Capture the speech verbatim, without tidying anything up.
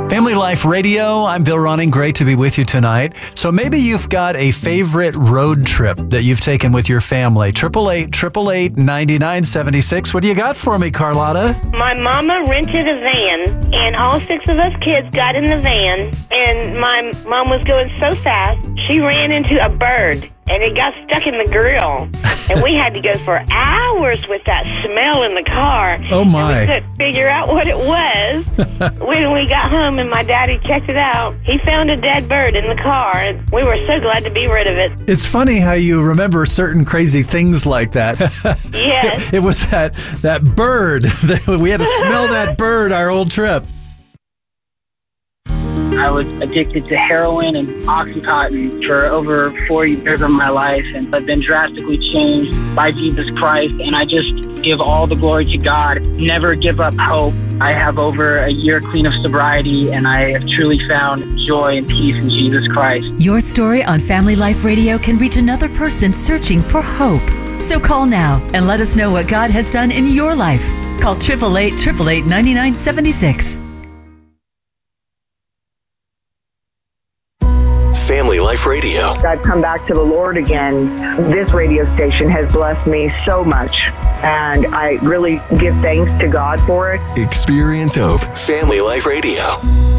Family Life Radio, I'm Bill Ronning. Great to be with you tonight. So maybe you've got a favorite road trip that you've taken with your family. eight eight eight, eight eight eight, nine nine seven six. What do you got for me, Carlotta? My mama rented a van, and all six of us kids got in the van, and my mom was going so fast, she ran into a bird, and it got stuck in the grill. And we had to go for hours with that smell in the car. Oh, my. And we couldn't figure out what it was. When we got home and my daddy checked it out, he found a dead bird in the car, and we were so glad to be rid of it. It's funny how you remember certain crazy things like that. Yes. It was that, that bird. We had to smell that bird our whole trip. I was addicted to heroin and Oxycontin for over four years of my life, and I've been drastically changed by Jesus Christ, and I just give all the glory to God. Never give up hope. I have over a year clean of sobriety, and I have truly found joy and peace in Jesus Christ. Your story on Family Life Radio can reach another person searching for hope. So call now and let us know what God has done in your life. Call eight eight eight, eight eight eight, nine nine seven six. Family Life Radio. I've come back to the Lord again. This radio station has blessed me so much, and I really give thanks to God for it. Experience hope. Family Life Radio.